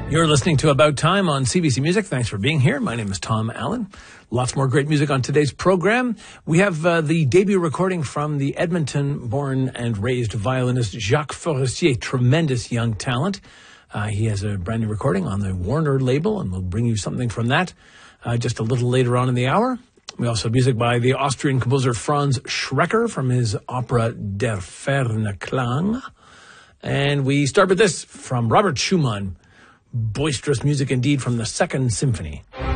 You're listening to About Time on CBC Music. Thanks for being here. My name is Tom Allen. Lots more great music on today's program. We have the debut recording from the Edmonton-born and raised violinist Jacques Forestier, tremendous young talent. He has a brand new recording on the Warner label, and we'll bring you something from that just a little later on in the hour. We also have music by the Austrian composer Franz Schrecker from his opera Der ferne Klang. And we start with this from Robert Schumann. Boisterous music indeed from the Second Symphony.